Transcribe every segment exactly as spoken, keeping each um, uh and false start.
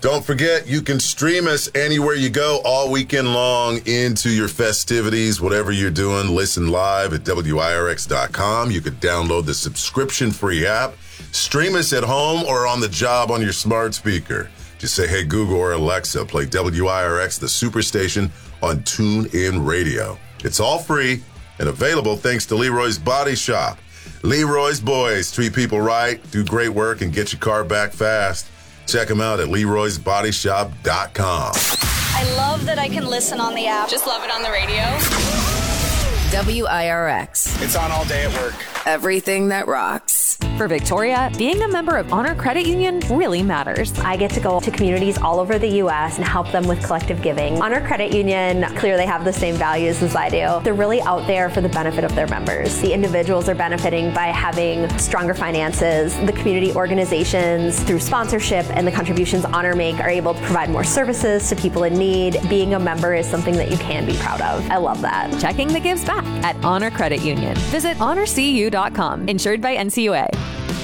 Don't forget, you can stream us anywhere you go all weekend long into your festivities, whatever you're doing. Listen live at W I R X dot com. You could download the subscription-free app. Stream us at home or on the job on your smart speaker. Just say, hey, Google or Alexa, play W I R X, the Superstation, on TuneIn Radio. It's all free and available thanks to Leroy's Body Shop. Leroy's Boys treat people right, do great work, and get your car back fast. Check them out at Leroy's Body Shop dot com. I love that I can listen on the app. Just love it on the radio. W I R X. It's on all day at work. Everything that rocks. For Victoria, being a member of Honor Credit Union really matters. I get to go to communities all over the U S and help them with collective giving. Honor Credit Union clearly have the same values as I do. They're really out there for the benefit of their members. The individuals are benefiting by having stronger finances. The community organizations, through sponsorship and the contributions Honor make, are able to provide more services to people in need. Being a member is something that you can be proud of. I love that. Checking the gives back at Honor Credit Union. Visit honor c u dot com. Insured by N C U A.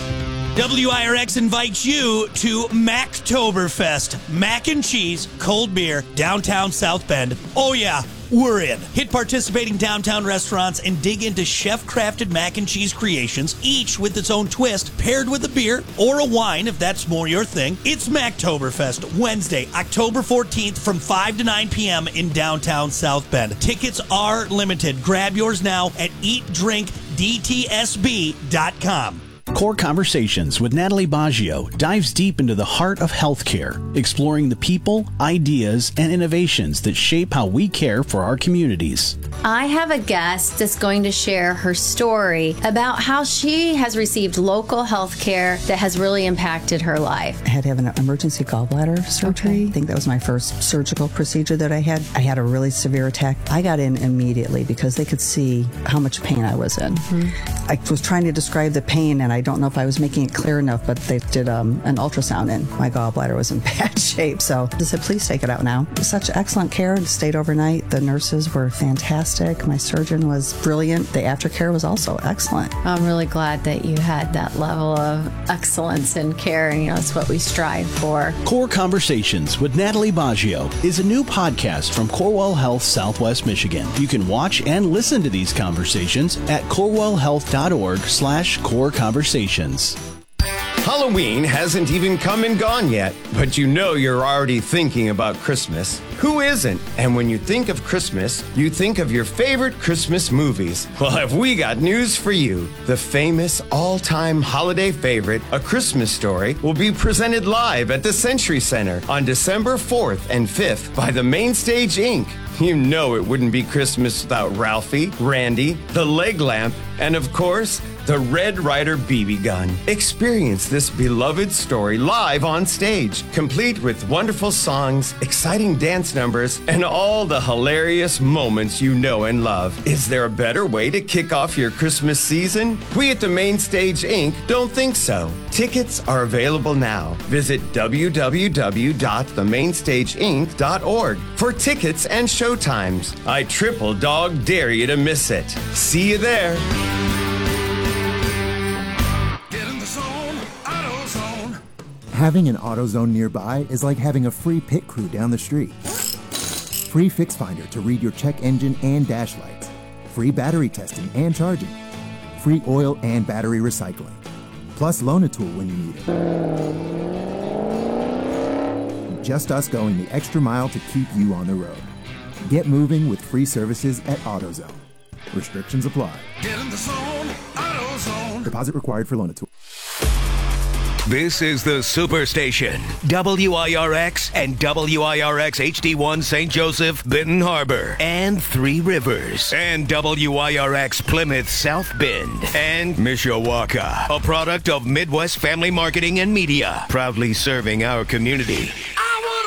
W I R X invites you to Mactoberfest. Mac and cheese, cold beer, downtown South Bend. Oh yeah, we're in. Hit participating downtown restaurants and dig into chef-crafted mac and cheese creations, each with its own twist, paired with a beer or a wine if that's more your thing. It's Mactoberfest, Wednesday, October fourteenth from five to nine p.m. in downtown South Bend. Tickets are limited. Grab yours now at eat drink d t s b dot com. Core Conversations with Natalie Baggio dives deep into the heart of healthcare, exploring the people, ideas, and innovations that shape how we care for our communities. I have a guest that's going to share her story about how she has received local health care that has really impacted her life. I had to have an emergency gallbladder surgery. Okay. I think that was my first surgical procedure that I had. I had a really severe attack. I got in immediately because they could see how much pain I was in. Mm-hmm. I was trying to describe the pain, and I don't know if I was making it clear enough, but they did um, an ultrasound, and my gallbladder was in bad shape. So they said, please take it out now. Such excellent care. Stayed overnight. The nurses were fantastic. My surgeon was brilliant. The aftercare was also excellent. I'm really glad that you had that level of excellence in care, and you know, it's what we strive for. Core Conversations with Natalie Baggio is a new podcast from Corewell Health Southwest Michigan. You can watch and listen to these conversations at corewell health dot org slash core conversations. Halloween hasn't even come and gone yet, but you know you're already thinking about Christmas. Who isn't? And when you think of Christmas, you think of your favorite Christmas movies. Well, have we got news for you? The famous all-time holiday favorite, A Christmas Story, will be presented live at the Century Center on December fourth and fifth by the Mainstage Incorporated. You know it wouldn't be Christmas without Ralphie, Randy, the leg lamp, and of course, the Red Ryder B B gun. Experience this beloved story live on stage, complete with wonderful songs, exciting dance numbers, and all the hilarious moments you know and love. Is there a better way to kick off your Christmas season? We at the Mainstage Incorporated don't think so. Tickets are available now. Visit w w w dot the mainstage inc dot org for tickets and showtimes. I triple dog dare you to miss it. See you there. Having an AutoZone nearby is like having a free pit crew down the street. Free Fix Finder to read your check engine and dash lights. Free battery testing and charging. Free oil and battery recycling. Plus Loan-A-Tool when you need it. Just us going the extra mile to keep you on the road. Get moving with free services at AutoZone. Restrictions apply. Get in the zone, AutoZone. Deposit required for Loan-A-Tool. This is the Superstation, W I R X and W I R X H D one Saint Joseph, Benton Harbor, and Three Rivers, and W I R X Plymouth South Bend, and Mishawaka, a product of Midwest Family Marketing and Media, proudly serving our community.